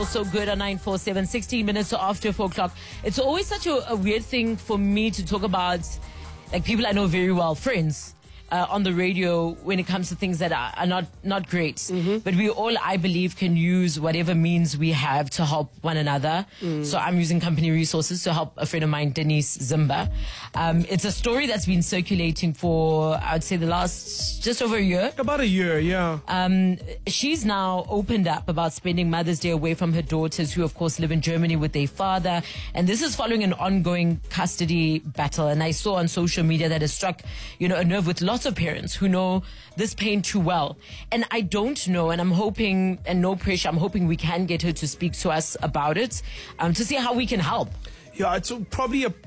So good on 947, 16 minutes after 4 o'clock. It's always such a weird thing for me to talk about, like, people I know very well, friends, on the radio when it comes to things that are not great. Mm-hmm. But we all, I believe, can use whatever means we have to help one another. So I'm using company resources to help a friend of mine, Denise Zimba. It's a story that's been circulating for, I would say, the last just over a year. About a year, yeah. She's now opened up about spending Mother's Day away from her daughters, who of course live in Germany with their father. And this is following an ongoing custody battle. And I saw on social media that has struck, a nerve with lots of parents who know this pain too well. And I don't know, and I'm hoping, and no pressure, I'm hoping we can get her to speak to us about it, to see how we can help. Yeah, it's probably